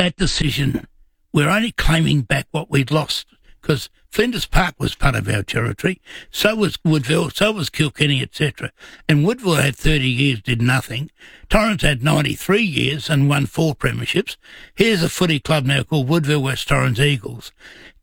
that decision, we're only claiming back what we'd lost, because Flinders Park was part of our territory, so was Woodville, so was Kilkenny, etc. And Woodville had 30 years, did nothing. Torrens had 93 years and won 4 premierships. Here's a footy club now called Woodville West Torrens Eagles.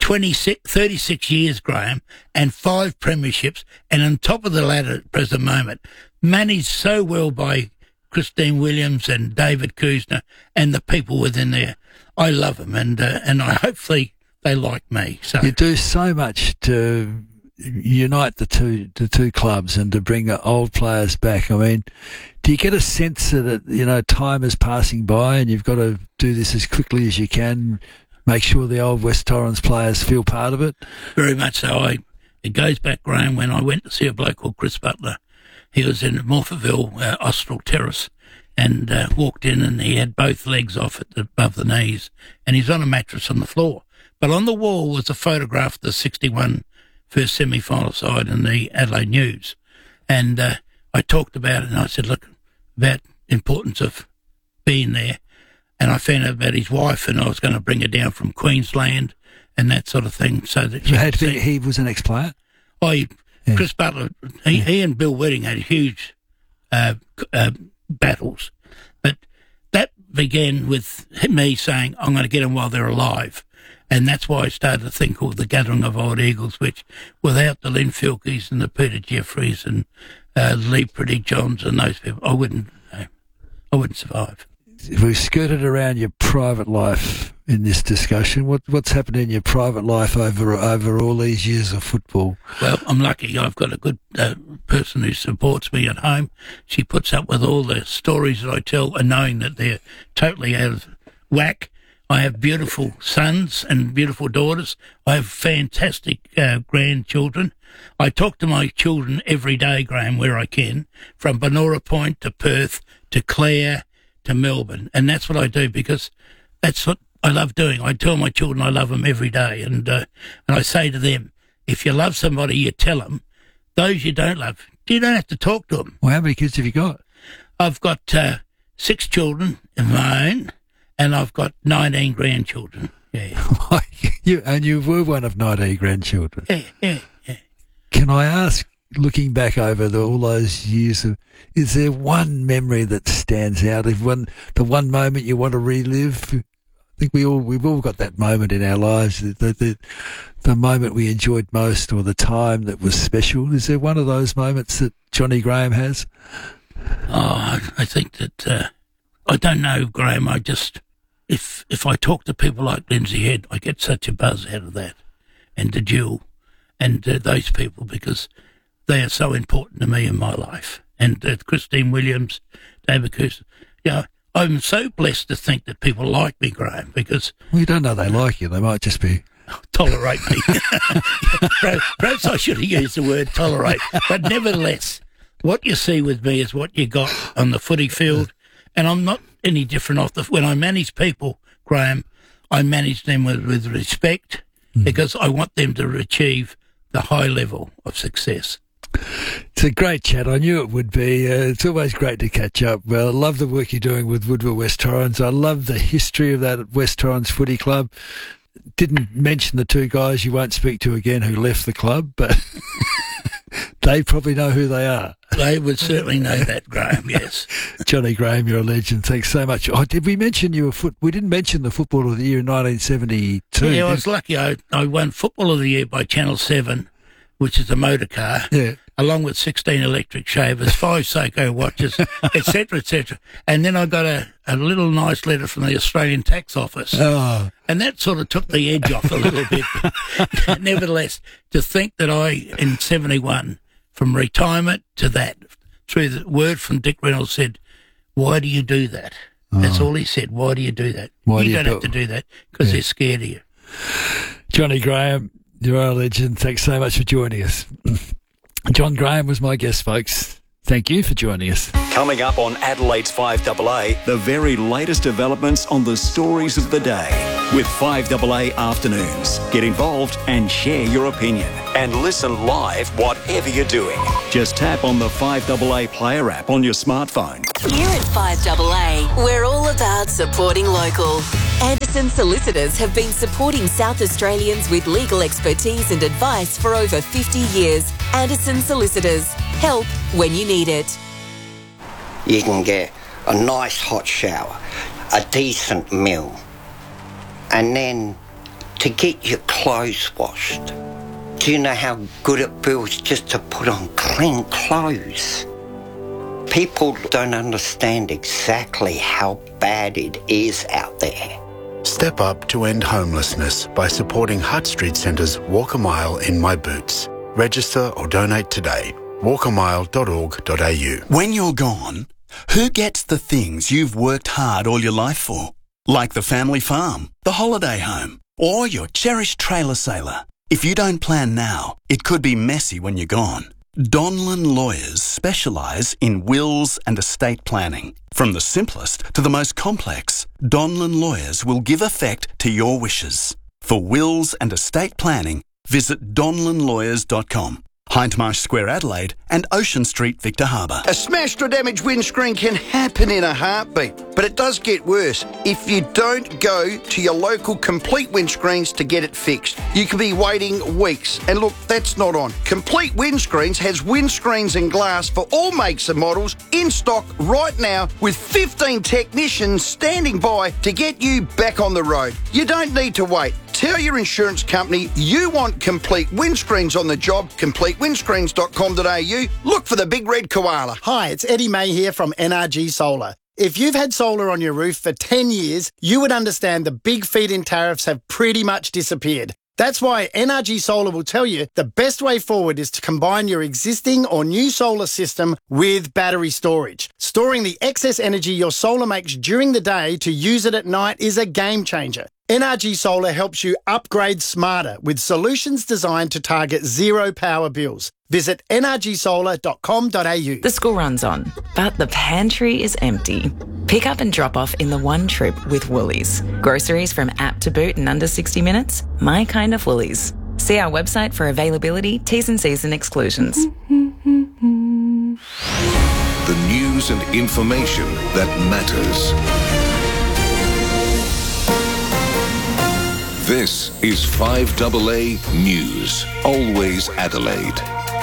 36 years, Graham, and 5 premierships, and on top of the ladder at the present moment, managed so well by Christine Williams and David Kuzner and the people within there. I love them, and I hopefully they like me. So you do so much to unite the two clubs and to bring old players back. I mean, do you get a sense that time is passing by and you've got to do this as quickly as you can, make sure the old West Torrens players feel part of it? Very much so. It goes back, Graham, when I went to see a bloke called Chris Butler. He was in Morphettville, Austral Terrace, and walked in and he had both legs off above the knees, and he's on a mattress on the floor. But on the wall was a photograph of the 61 first semi-final side in the Adelaide News. And I talked about it, and I said, look, about the importance of being there. And I found out about his wife, and I was going to bring her down from Queensland and that sort of thing. So that he was an ex-player? Chris Butler, he and Bill Wedding had huge battles. But that began with me saying, I'm going to get them while they're alive. And that's why I started a thing called the Gathering of Old Eagles, which without the Lynn Filkeys and the Peter Jeffreys and Lee Pretty Johns and those people, I wouldn't survive. We've skirted around your private life in this discussion. What's happened in your private life over all these years of football? Well, I'm lucky. I've got a good person who supports me at home. She puts up with all the stories that I tell, and knowing that they're totally out of whack. I have beautiful sons and beautiful daughters. I have fantastic grandchildren. I talk to my children every day, Graham, where I can, from Banora Point to Perth to Clare to Melbourne. And that's what I do, because that's what I love doing. I tell my children I love them every day. And I say to them, if you love somebody, you tell them. Those you don't love, you don't have to talk to them. Well, how many kids have you got? I've got 6 children of my own. And I've got 19 grandchildren. Yeah. You were one of 19 grandchildren. Yeah. Can I ask, looking back over all those years, is there one memory that stands out? The one moment you want to relive? I think we've all got that moment in our lives, the moment we enjoyed most, or the time that was special. Is there one of those moments that Johnny Graham has? Oh, I think that I don't know, Graham. I just. If I talk to people like Lindsay Head, I get such a buzz out of that, and to Jill, and those people, because they are so important to me in my life. And Christine Williams, David Kuzner. I'm so blessed to think that people like me, Graham, because... Well, you don't know they like you. They might just be... Tolerate me. Perhaps I should have used the word tolerate. But nevertheless, what you see with me is what you got on the footy field, and I'm not any different when I manage people, Graham, I manage them with respect, because I want them to achieve the high level of success. It's a great chat. I knew it would be. It's always great to catch up. Well, I love the work you're doing with Woodville West Torrens. I love the history of that West Torrens Footy Club. Didn't mention the 2 guys you won't speak to again who left the club, but they probably know who they are. They would certainly know that, Graham, yes. Johnny Graham, you're a legend. Thanks so much. Oh, did we mention you were we didn't mention the Football of the Year in 1972. Yeah, I was lucky. I won Football of the Year by Channel 7, which is a motor car, along with 16 electric shavers, 5 Seiko watches, etc., etc. And then I got a little nice letter from the Australian Tax Office. Oh. And that sort of took the edge off a little bit. Nevertheless, to think that in 71, from retirement to that, through the word from Dick Reynolds said, why do you do that? That's all he said. Why do you do that? You don't have to do that because they're scared of you. Johnny Graham, you are a legend. Thanks so much for joining us. John Graham was my guest, folks. Thank you for joining us. Coming up on Adelaide's 5AA, the very latest developments on the stories of the day with 5AA Afternoons. Get involved and share your opinion. And listen live whatever you're doing. Just tap on the 5AA Player app on your smartphone. Here at 5AA, we're all about supporting local. And Anderson Solicitors have been supporting South Australians with legal expertise and advice for over 50 years. Anderson Solicitors. Help when you need it. You can get a nice hot shower, a decent meal, and then to get your clothes washed. Do you know how good it feels just to put on clean clothes? People don't understand exactly how bad it is out there. Step up to end homelessness by supporting Hutt Street Centre's Walk a Mile in My Boots. Register or donate today. walkamile.org.au. When you're gone, who gets the things you've worked hard all your life for? Like the family farm, the holiday home, or your cherished trailer sailor. If you don't plan now, it could be messy when you're gone. Donlan Lawyers specialise in wills and estate planning. From the simplest to the most complex, Donlan Lawyers will give effect to your wishes. For wills and estate planning, visit donlanlawyers.com. Hindmarsh Square, Adelaide, and Ocean Street, Victor Harbour. A smashed or damaged windscreen can happen in a heartbeat, but it does get worse if you don't go to your local Complete Windscreens to get it fixed. You could be waiting weeks, and look, that's not on. Complete Windscreens has windscreens and glass for all makes and models in stock right now with 15 technicians standing by to get you back on the road. You don't need to wait. Tell your insurance company you want Complete Windscreens on the job, completewindscreens.com.au. Look for the big red koala. Hi, it's Eddie May here from NRG Solar. If you've had solar on your roof for 10 years, you would understand the big feed-in tariffs have pretty much disappeared. That's why NRG Solar will tell you the best way forward is to combine your existing or new solar system with battery storage. Storing the excess energy your solar makes during the day to use it at night is a game changer. NRG Solar helps you upgrade smarter with solutions designed to target zero power bills. Visit nrgsolar.com.au. The school run's on, but the pantry is empty. Pick up and drop off in the one trip with Woolies. Groceries from app to boot in under 60 minutes? My kind of Woolies. See our website for availability, T's and C's and exclusions. The news and information that matters. This is 5AA News. Always Adelaide.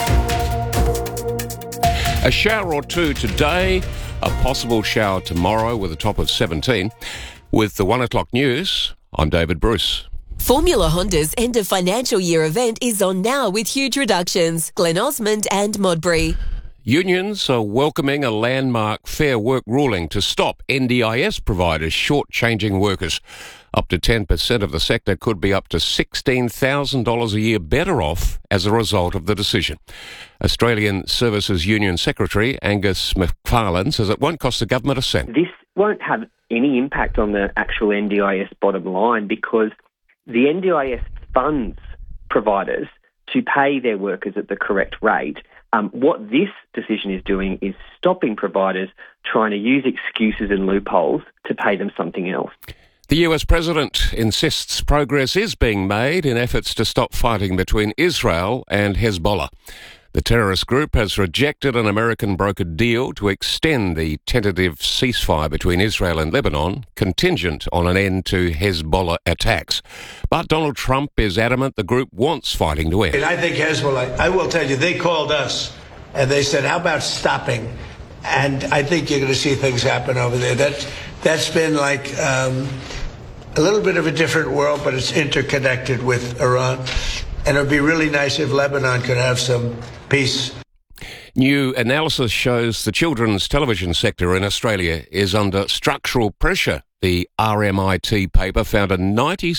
A shower or two today, a possible shower tomorrow with a top of 17. With the 1 o'clock news, I'm David Bruce. Formula Honda's end of financial year event is on now with huge reductions. Glen Osmond and Modbury. Unions are welcoming a landmark Fair Work ruling to stop NDIS providers shortchanging workers. Up to 10% of the sector could be up to $16,000 a year better off as a result of the decision. Australian Services Union Secretary Angus McFarlane says it won't cost the government a cent. This won't have any impact on the actual NDIS bottom line because the NDIS funds providers to pay their workers at the correct rate. What this decision is doing is stopping providers trying to use excuses and loopholes to pay them something else. The US President insists progress is being made in efforts to stop fighting between Israel and Hezbollah. The terrorist group has rejected an American brokered deal to extend the tentative ceasefire between Israel and Lebanon, contingent on an end to Hezbollah attacks. But Donald Trump is adamant the group wants fighting to end. And I think Hezbollah, I will tell you, they called us and they said, how about stopping? And I think you're going to see things happen over there. That's been like a little bit of a different world, but it's interconnected with Iran. And it would be really nice if Lebanon could have some peace. New analysis shows the children's television sector in Australia is under structural pressure. The RMIT paper found a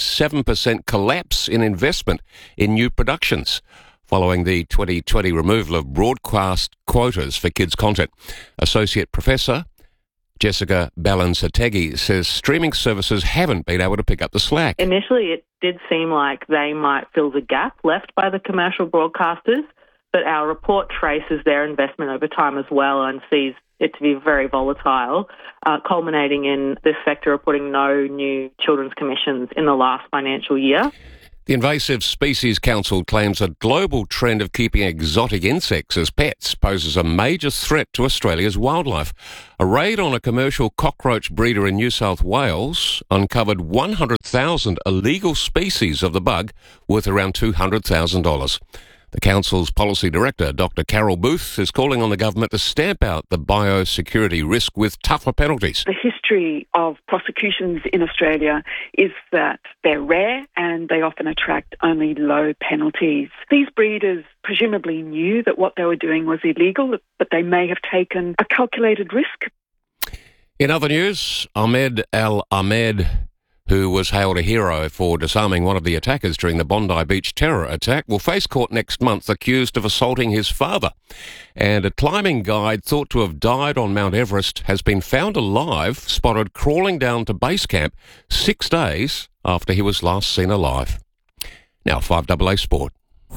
97% collapse in investment in new productions following the 2020 removal of broadcast quotas for kids' content. Associate Professor Jessica Ballansategui says streaming services haven't been able to pick up the slack. Initially, it did seem like they might fill the gap left by the commercial broadcasters, but our report traces their investment over time as well and sees it to be very volatile, culminating in this sector reporting no new children's commissions in the last financial year. The Invasive Species Council claims a global trend of keeping exotic insects as pets poses a major threat to Australia's wildlife. A raid on a commercial cockroach breeder in New South Wales uncovered 100,000 illegal species of the bug, worth around $200,000. The Council's Policy Director, Dr Carol Booth, is calling on the government to stamp out the biosecurity risk with tougher penalties. The history of prosecutions in Australia is that they're rare and they often attract only low penalties. These breeders presumably knew that what they were doing was illegal, but they may have taken a calculated risk. In other news, Ahmed Al-Ahmed, who was hailed a hero for disarming one of the attackers during the Bondi Beach terror attack, will face court next month accused of assaulting his father. And a climbing guide thought to have died on Mount Everest has been found alive, spotted crawling down to base camp 6 days after he was last seen alive. Now 5AA Sport.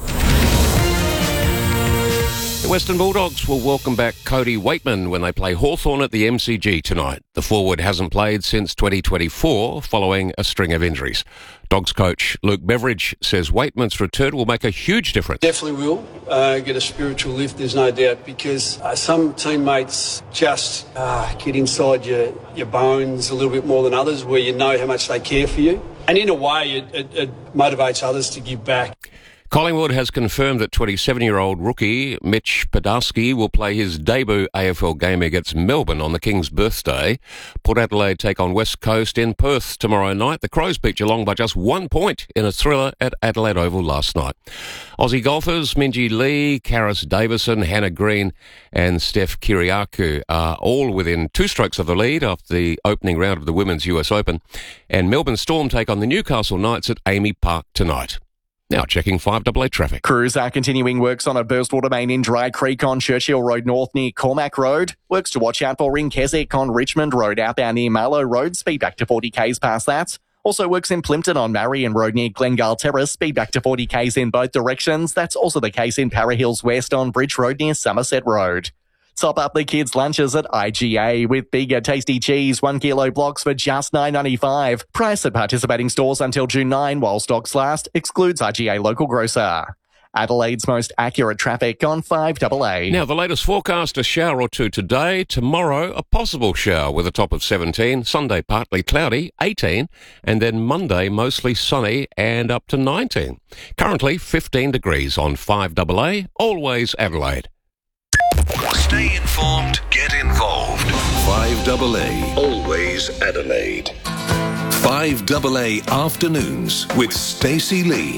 The Western Bulldogs will welcome back Cody Waitman when they play Hawthorn at the MCG tonight. The forward hasn't played since 2024 following a string of injuries. Dogs coach Luke Beveridge says Waitman's return will make a huge difference. Definitely will get a spiritual lift, there's no doubt, because some teammates just get inside your bones a little bit more than others, where you know how much they care for you. And in a way, it motivates others to give back. Collingwood has confirmed that 27-year-old rookie Mitch Podolsky will play his debut AFL game against Melbourne on the King's birthday. Port Adelaide take on West Coast in Perth tomorrow night. The Crows beat Geelong by just 1 point in a thriller at Adelaide Oval last night. Aussie golfers Minjee Lee, Karis Davison, Hannah Green and Steph Kyriakou are all within 2 strokes of the lead after the opening round of the Women's US Open. And Melbourne Storm take on the Newcastle Knights at Amy Park tonight. Now checking 5AA traffic. Crews are continuing works on a burst water main in Dry Creek on Churchill Road North near Cormac Road. Works to watch out for in Keswick on Richmond Road outbound near Mallow Road. Speed back to 40 k's past that. Also works in Plympton on Marion Road near Glengale Terrace. Speed back to 40 k's in both directions. That's also the case in Para Hills West on Bridge Road near Somerset Road. Top up the kids' lunches at IGA with bigger tasty cheese, 1 kilo blocks for just $9.95. Price at participating stores until June 9 while stocks last. Excludes IGA local grocer. Adelaide's most accurate traffic on 5AA. Now the latest forecast, a shower or two today. Tomorrow, a possible shower with a top of 17. Sunday, partly cloudy, 18. And then Monday, mostly sunny and up to 19. Currently, 15 degrees on 5AA, always Adelaide. Stay informed, get involved. 5AA, always Adelaide. 5AA Afternoons with Stacey Lee.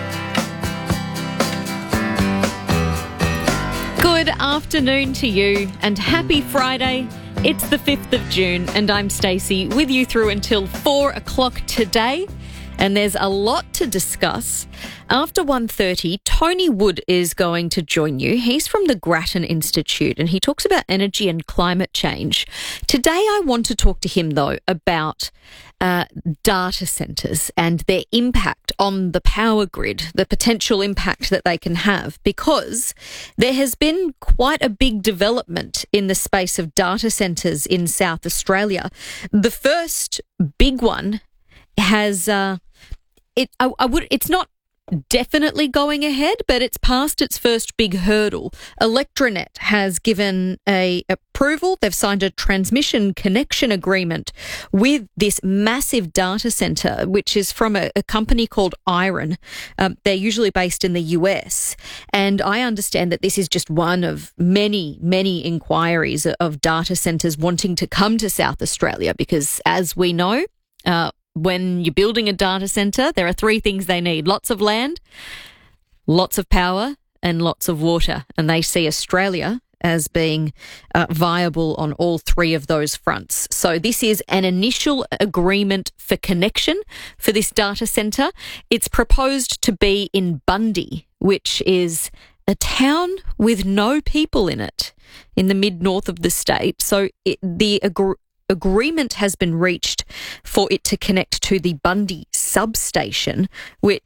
Good afternoon to you and happy Friday. It's the 5th of June and I'm Stacey with you through until 4 o'clock today. And there's a lot to discuss. After 1:30, Tony Wood is going to join you. He's from the Grattan Institute and he talks about energy and climate change. Today I want to talk to him, though, about data centres and their impact on the power grid, the potential impact that they can have, because there has been quite a big development in the space of data centres in South Australia. The first big one has it's not definitely going ahead, but it's passed its first big hurdle. Electranet has given a approval. They've signed a transmission connection agreement with this massive data centre, which is from a company called Iron. They're usually based in the US. And I understand that this is just one of many, many inquiries of data centres wanting to come to South Australia because, as we know, when you're building a data centre, there are 3 things they need: lots of land, lots of power, and lots of water. And they see Australia as being viable on all 3 of those fronts. So this is an initial agreement for connection for this data centre. It's proposed to be in Bundy, which is a town with no people in it in the mid-north of the state. So the agreement has been reached for it to connect to the Bundy substation, which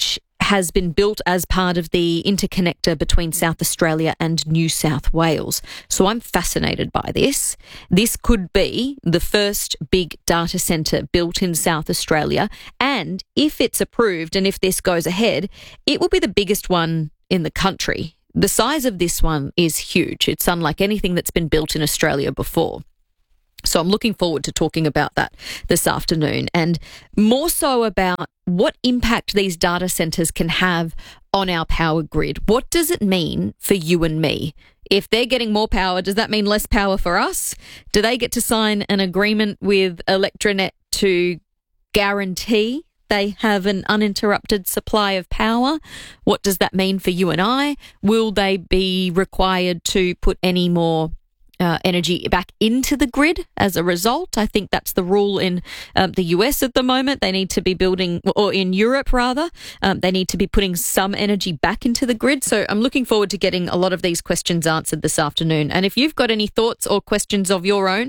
has been built as part of the interconnector between South Australia and New South Wales. So I'm fascinated by this. This could be the first big data centre built in South Australia. And if it's approved and if this goes ahead, it will be the biggest one in the country. The size of this one is huge. It's unlike anything that's been built in Australia before. So I'm looking forward to talking about that this afternoon, and more so about what impact these data centres can have on our power grid. What does it mean for you and me? If they're getting more power, does that mean less power for us? Do they get to sign an agreement with Electranet to guarantee they have an uninterrupted supply of power? What does that mean for you and I? Will they be required to put any more energy back into the grid as a result? I think that's the rule in the US at the moment. They need to be building, or in Europe rather, they need to be putting some energy back into the grid. So I'm looking forward to getting a lot of these questions answered this afternoon. And if you've got any thoughts or questions of your own,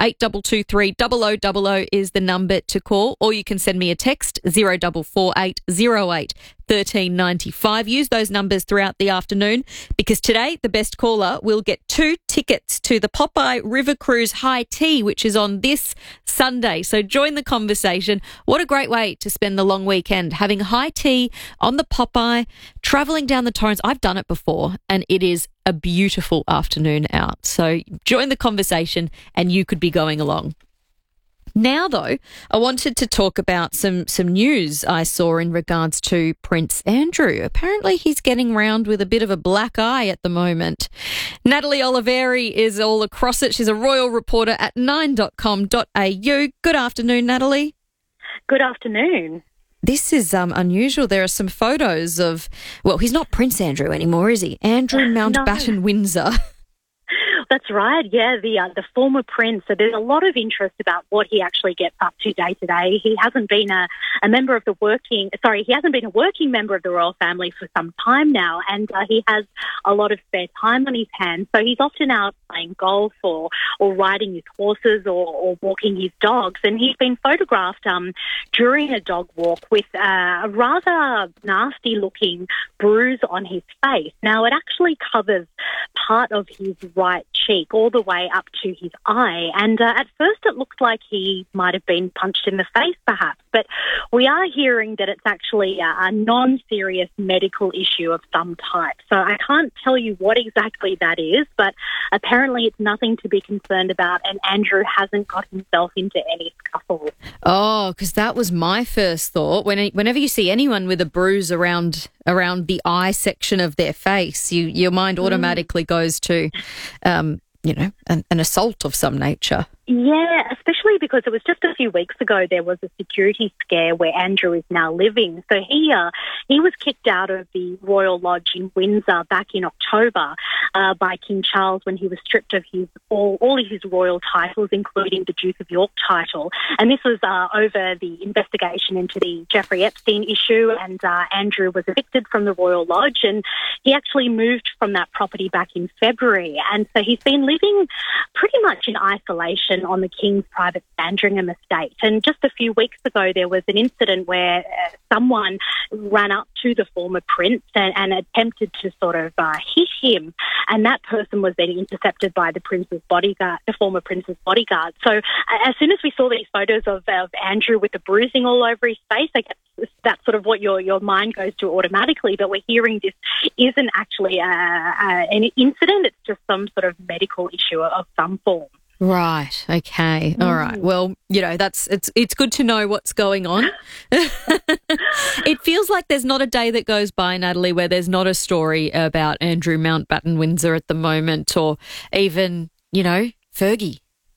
8223 0000 is the number to call, or you can send me a text 0448 08 1395. Use those numbers throughout the afternoon, because today the best caller will get 2 tickets to the Popeye River Cruise High Tea, which is on this Sunday. So join the conversation. What a great way to spend the long weekend, having high tea on the Popeye, travelling down the Torrens. I've done it before and it is a beautiful afternoon out. So join the conversation and you could be going along. Now, though, I wanted to talk about some news I saw in regards to Prince Andrew. Apparently, he's getting round with a bit of a black eye at the moment. Natalie Oliveri is all across it. She's a royal reporter at 9.com.au. Good afternoon, Natalie. Good afternoon. This is unusual. There are some photos of, well, he's not Prince Andrew anymore, is he? Andrew Mountbatten Windsor. That's right, yeah, the former prince. So there's a lot of interest about what he actually gets up to day to day. He hasn't been a working member of the royal family for some time now, and he has a lot of spare time on his hands. So he's often out playing golf or riding his horses or walking his dogs. And he's been photographed during a dog walk with a rather nasty-looking bruise on his face. Now, it actually covers part of his right cheek all the way up to his eye, and at first it looked like he might have been punched in the face perhaps, but we are hearing that it's actually a non-serious medical issue of some type. So I can't tell you what exactly that is, but apparently it's nothing to be concerned about, and Andrew hasn't got himself into any scuffle. Oh, because that was my first thought. Whenever you see anyone with a bruise around the eye section of their face, your mind automatically goes to an assault of some nature. Yeah, especially because it was just a few weeks ago there was a security scare where Andrew is now living. So he was kicked out of the Royal Lodge in Windsor back in October by King Charles when he was stripped of all of his royal titles, including the Duke of York title. And this was over the investigation into the Jeffrey Epstein issue, and Andrew was evicted from the Royal Lodge, and he actually moved from that property back in February. And so he's been living pretty much in isolation on the King's private Sandringham estate. And just a few weeks ago, there was an incident where someone ran up to the former prince and attempted to sort of hit him. And that person was then intercepted by the former prince's bodyguard. So as soon as we saw these photos of Andrew with the bruising all over his face, I guess that's sort of what your mind goes to automatically. But we're hearing this isn't actually an incident. It's just some sort of medical issue of some form. Right. Okay. All right. Well, it's good to know what's going on. It feels like there's not a day that goes by, Natalie, where there's not a story about Andrew Mountbatten Windsor at the moment, or even, Fergie.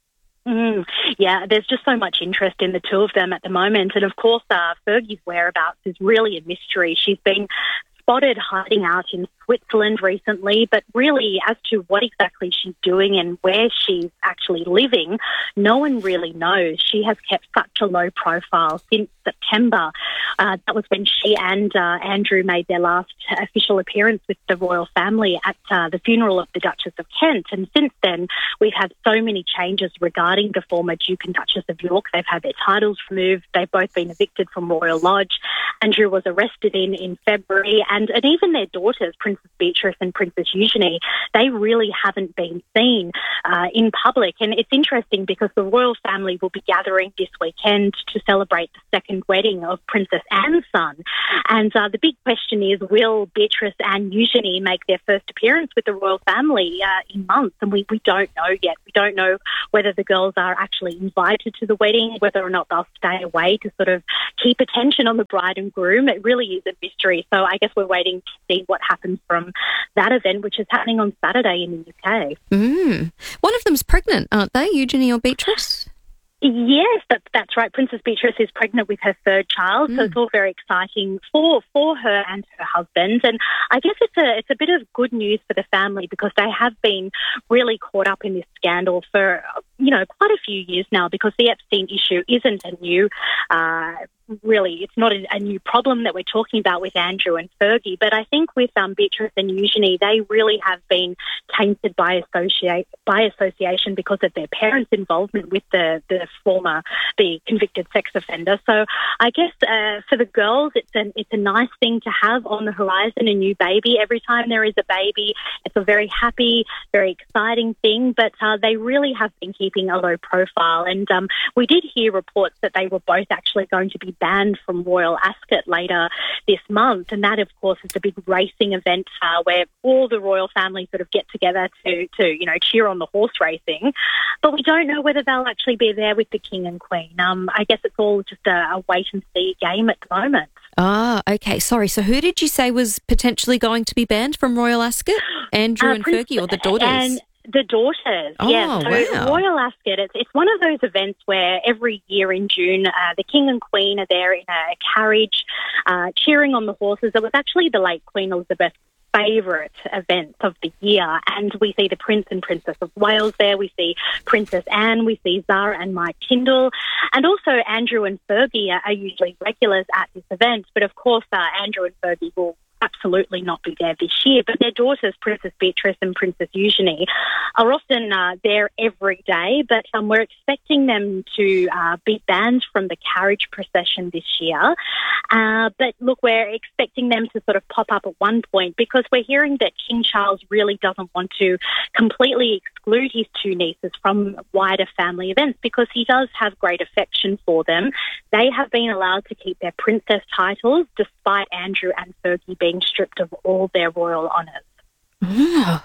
Yeah, there's just so much interest in the two of them at the moment. And of course, Fergie's whereabouts is really a mystery. She's been spotted hiding out in Switzerland recently, but really as to what exactly she's doing and where she's actually living, no one really knows. She has kept such a low profile since September. That was when she and Andrew made their last official appearance with the royal family at the funeral of the Duchess of Kent. And since then, we've had so many changes regarding the former Duke and Duchess of York. They've had their titles removed. They've both been evicted from Royal Lodge. Andrew was arrested in February, and even their daughters, Princess Beatrice and Princess Eugenie, they really haven't been seen in public. And it's interesting because the royal family will be gathering this weekend to celebrate the second wedding of Princess Anne's son. And the big question is, will Beatrice and Eugenie make their first appearance with the royal family in months? And we don't know yet. We don't know whether the girls are actually invited to the wedding, whether or not they'll stay away to sort of keep attention on the bride and groom. It really is a mystery. So I guess we're waiting to see what happens from that event, which is happening on Saturday in the UK. One of them's pregnant, aren't they, Eugenie or Beatrice? Yes, that's right. Princess Beatrice is pregnant with her third child, so it's all very exciting for her and her husband. And I guess it's a bit of good news for the family because they have been really caught up in this scandal for quite a few years now, because the Epstein issue isn't a new really, it's not a new problem that we're talking about with Andrew and Fergie, but I think with Beatrice and Eugenie, they really have been tainted by association because of their parents' involvement with the convicted sex offender. So I guess for the girls, it's a nice thing to have on the horizon, a new baby. Every time there is a baby, it's a very happy, very exciting thing, but they really have been keeping a low profile. And we did hear reports that they were both actually going to be banned from Royal Ascot later this month, and that of course is a big racing event where all the royal family sort of get together to cheer on the horse racing, but we don't know whether they'll actually be there with the King and Queen. I guess it's all just a wait and see game at the moment. Ah, okay, sorry, so who did you say was potentially going to be banned from Royal Ascot? Andrew and Fergie, or the daughters? And the daughters, yeah. So wow. Royal Ascot, it's one of those events where every year in June, the King and Queen are there in a carriage cheering on the horses. It was actually the late Queen Elizabeth's favourite event of the year, and we see the Prince and Princess of Wales there, we see Princess Anne, we see Zara and Mike Tyndall, and also Andrew and Fergie are usually regulars at this event, but of course Andrew and Fergie will absolutely not be there this year, but their daughters, Princess Beatrice and Princess Eugenie, are often there every day, but we're expecting them to be banned from the carriage procession this year. But look, we're expecting them to sort of pop up at one point because we're hearing that King Charles really doesn't want to completely exclude his two nieces from wider family events because he does have great affection for them. They have been allowed to keep their princess titles despite Andrew and Fergie being stripped of all their royal honours. Oh.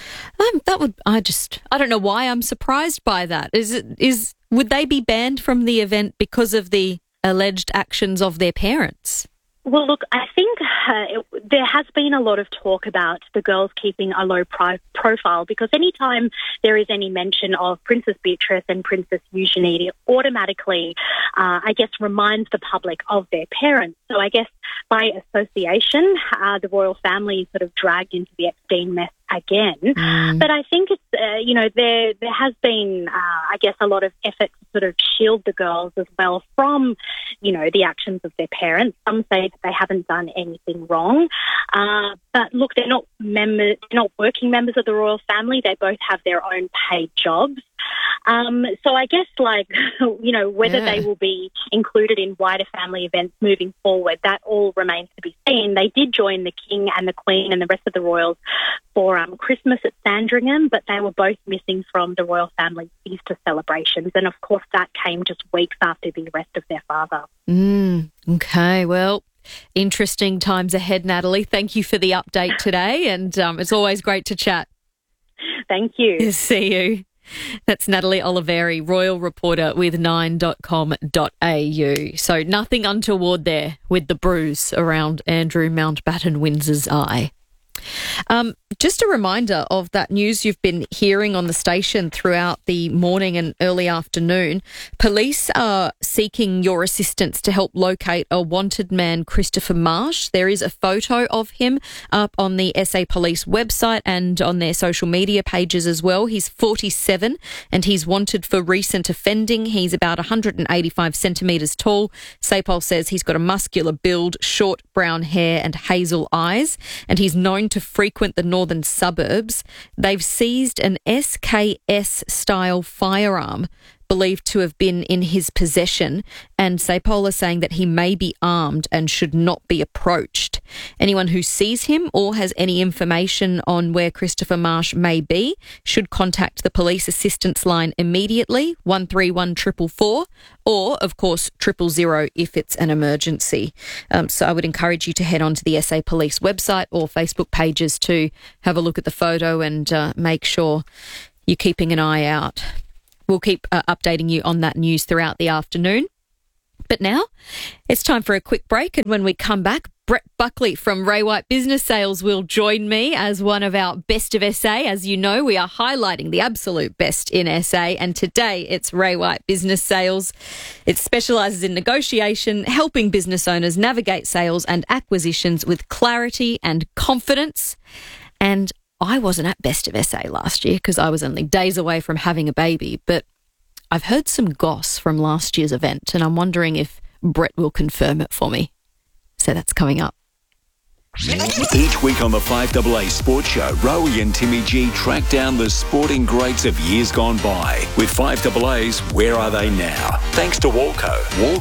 I don't know why I'm surprised by that. Would they be banned from the event because of the alleged actions of their parents? Well, look, I think there has been a lot of talk about the girls keeping a low profile because anytime there is any mention of Princess Beatrice and Princess Eugenie, it automatically, reminds the public of their parents. So I guess by association, the royal family is sort of dragged into the Epstein mess again. But I think it's, there has been, a lot of effort to sort of shield the girls as well from, the actions of their parents. Some say that they haven't done anything wrong. But look, they're not working members of the royal family. They both have their own paid jobs. So I guess whether they will be included in wider family events moving forward, that all remains to be seen. They did join the King and the Queen and the rest of the royals for Christmas at Sandringham, but they were both missing from the royal family's Easter celebrations. And of course that came just weeks after the arrest of their father. Okay, well, interesting times ahead, Natalie. Thank you for the update today, and it's always great to chat. Thank you. See you. That's Natalie Oliveri, royal reporter with 9.com.au. So nothing untoward there with the bruise around Andrew Mountbatten Windsor's eye. Just a reminder of that news you've been hearing on the station throughout the morning and early afternoon. Police are seeking your assistance to help locate a wanted man, Christopher Marsh. There is a photo of him up on the SA Police website and on their social media pages as well. He's 47 and he's wanted for recent offending. He's about 185 centimetres tall. SAPOL says he's got a muscular build, short brown hair and hazel eyes, and he's known to frequent the northern suburbs. They've seized an SKS-style firearm believed to have been in his possession, and SAPOL are saying that he may be armed and should not be approached. Anyone who sees him or has any information on where Christopher Marsh may be should contact the police assistance line immediately, 131 444, or, of course, 000 if it's an emergency. So I would encourage you to head on to the SA Police website or Facebook pages to have a look at the photo and make sure you're keeping an eye out. We'll keep updating you on that news throughout the afternoon. But now it's time for a quick break, and when we come back, Brett Buckley from Ray White Business Sales will join me as one of our Best of SA. As you know, we are highlighting the absolute best in SA, and today it's Ray White Business Sales. It specialises in negotiation, helping business owners navigate sales and acquisitions with clarity and confidence. And I wasn't at Best of SA last year because I was only days away from having a baby, but I've heard some goss from last year's event, and I'm wondering if Brett will confirm it for me. So that's coming up. Each week on the 5AA Sports Show, Rowie and Timmy G track down the sporting greats of years gone by with 5AA's Where Are They Now? Thanks to Walco.